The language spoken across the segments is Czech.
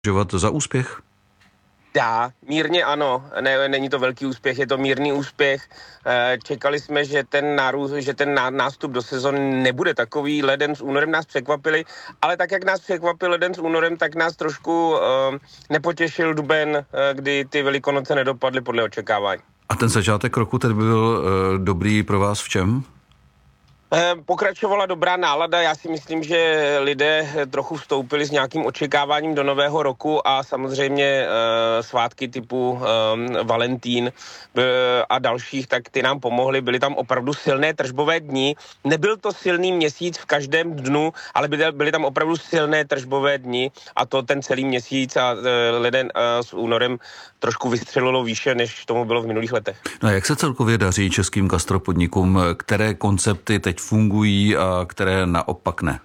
považovat za úspěch? Dá, mírně ano, není to velký úspěch, je to mírný úspěch. Čekali jsme, že ten nástup do sezony nebude takový. Leden s únorem nás překvapili, ale tak, jak nás překvapil leden s únorem, tak nás trošku nepotěšil duben, kdy ty Velikonoce nedopadly podle očekávání. A ten začátek roku tedy byl dobrý pro vás v čem? Pokračovala dobrá nálada, já si myslím, že lidé trochu vstoupili s nějakým očekáváním do nového roku a samozřejmě svátky typu Valentín a dalších, tak ty nám pomohly, byly tam opravdu silné tržbové dny. Nebyl to silný měsíc v každém dnu, ale byly tam opravdu silné tržbové dny a to ten celý měsíc a leden s únorem trošku vystřelilo výše, než tomu bylo v minulých letech. No a jak se celkově daří českým gastropodnikům, které koncepty teď fungují a které naopak ne?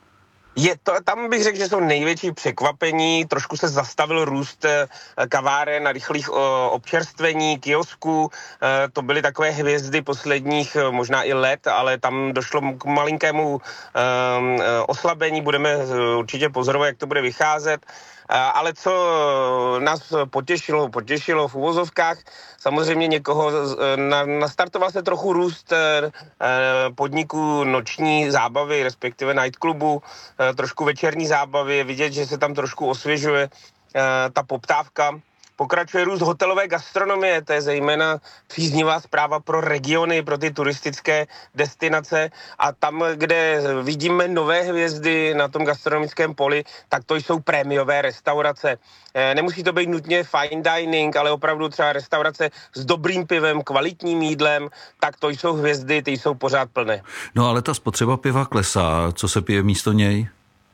Tam bych řekl, že jsou největší překvapení, trošku se zastavil růst kaváren na rychlých občerstvení, kiosků, to byly takové hvězdy posledních možná i let, ale tam došlo k malinkému oslabení, budeme určitě pozorovat, jak to bude vycházet. Ale co nás potěšilo v uvozovkách, samozřejmě někoho, nastartoval se trochu růst podniků noční zábavy, respektive nightclubu, trošku večerní zábavy, je vidět, že se tam trošku osvěžuje ta poptávka. Pokračuje růst hotelové gastronomie, to je zejména příznivá zpráva pro regiony, pro ty turistické destinace a tam, kde vidíme nové hvězdy na tom gastronomickém poli, tak to jsou prémiové restaurace. Nemusí to být nutně fine dining, ale opravdu třeba restaurace s dobrým pivem, kvalitním jídlem, tak to jsou hvězdy, ty jsou pořád plné. No ale ta spotřeba piva klesá, co se pije místo něj?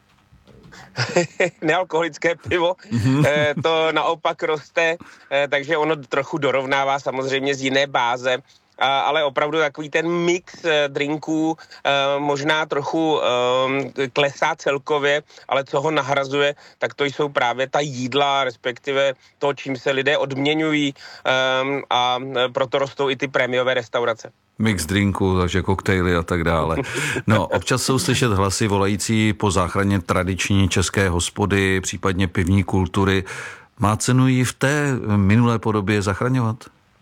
Nealkoholické pivo, to naopak roste, takže ono trochu dorovnává samozřejmě z jiné báze, ale opravdu takový ten mix drinků možná trochu klesá celkově, ale co ho nahrazuje, tak to jsou právě ta jídla, respektive to, čím se lidé odměňují a proto rostou i ty prémiové restaurace. Mix drinků, takže koktejly a tak dále. No, občas jsou slyšet hlasy volající po záchraně tradiční české hospody, případně pivní kultury. Má cenu ji v té minulé podobě zachraňovat?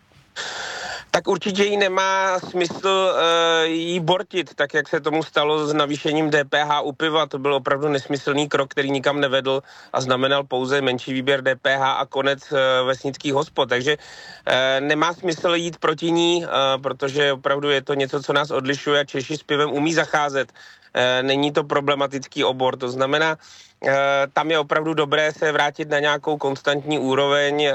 Tak určitě jí nemá smysl jí bortit, tak jak se tomu stalo s navýšením DPH u piva. To byl opravdu nesmyslný krok, který nikam nevedl a znamenal pouze menší výběr DPH a konec vesnických hospod. Takže nemá smysl jít proti ní, protože opravdu je to něco, co nás odlišuje a Češi s pivem umí zacházet. Není to problematický obor, to znamená, tam je opravdu dobré se vrátit na nějakou konstantní úroveň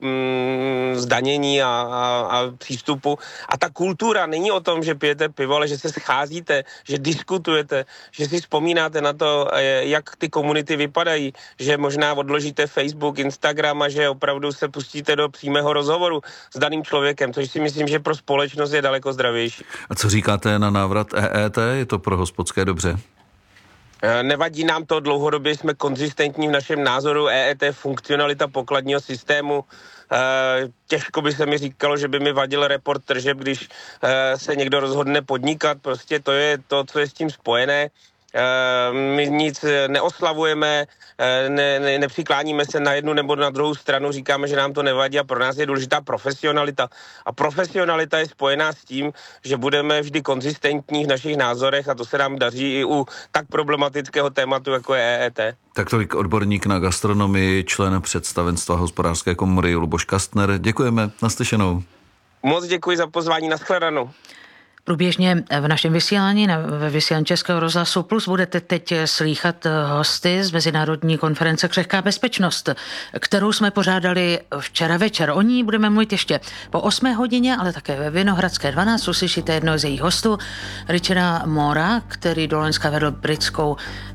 zdanění a přístupu. A ta kultura není o tom, že pijete pivo, ale že se scházíte, že diskutujete, že si vzpomínáte na to, jak ty komunity vypadají, že možná odložíte Facebook, Instagram a že opravdu se pustíte do přímého rozhovoru s daným člověkem, což si myslím, že pro společnost je daleko zdravější. A co říkáte na návrat EET? Je to pro hospodské dobře? Nevadí nám to, dlouhodobě jsme konzistentní v našem názoru, EET funkcionalita pokladního systému. Těžko by se mi říkalo, že by mi vadil report tržeb, když se někdo rozhodne podnikat, prostě to je to, co je s tím spojené. My nic neoslavujeme, nepřikláníme se na jednu nebo na druhou stranu, říkáme, že nám to nevadí a pro nás je důležitá profesionalita. A profesionalita je spojená s tím, že budeme vždy konzistentní v našich názorech a to se nám daří i u tak problematického tématu, jako je EET. Tak tolik odborník na gastronomii, člen představenstva Hospodářské komory Luboš Kastner. Děkujeme, naslyšenou. Moc děkuji za pozvání, nashledanou. Průběžně v našem vysílání, ve vysílání Českého rozhlasu Plus, budete teď slýchat hosty z Mezinárodní konference Křehká bezpečnost, kterou jsme pořádali včera večer. O ní budeme mluvit ještě po 8 hodině, ale také ve Vinohradské 12 uslyšíte jednoho z jejich hostů, Richarda Moora, který do Loňska vedl britskou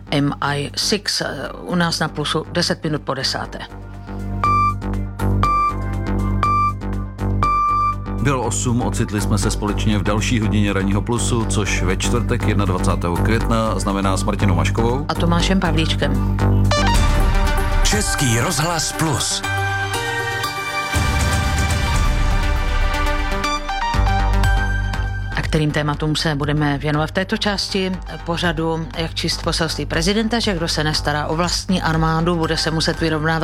MI6. U nás na Plusu 10 minut po 10. Bylo 8, ocitli jsme se společně v další hodině Ranního Plusu, což ve čtvrtek 21. května znamená s Martinou Maškovou a Tomášem Pavlíčkem. Český rozhlas Plus. Kterým tématům se budeme věnovat v této části pořadu, jak číst poselství prezidenta, že kdo se nestará o vlastní armádu, bude se muset vyrovnávat